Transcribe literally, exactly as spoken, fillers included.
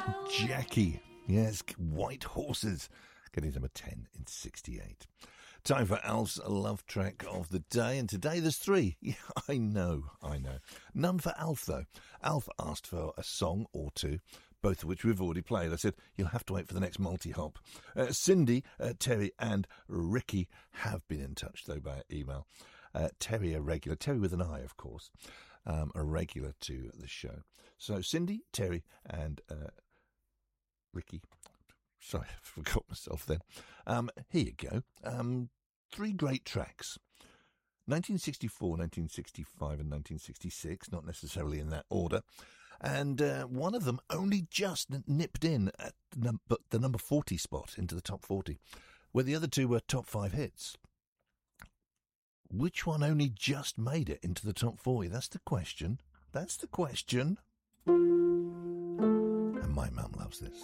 Jackie. Yes, White Horses. Getting number ten in sixty-eight. Time for Alf's love track of the day, and today there's three. Yeah, I know, I know. None for Alf, though. Alf asked for a song or two, both of which we've already played. I said, you'll have to wait for the next multi-hop. Uh, Cindy, uh, Terry and Ricky have been in touch, though, by email. Uh, Terry, a regular, Terry with an I, of course, um, a regular to the show. So Cindy, Terry and uh, Ricky. Sorry, I forgot myself then. Um, here you go. Um, three great tracks. nineteen sixty-four, nineteen sixty-five and nineteen sixty-six, not necessarily in that order. And uh, one of them only just nipped in at the, num- the number forty spot into the top forty, where the other two were top five hits. Which one only just made it into the top forty? That's the question. That's the question. And my mum loves this.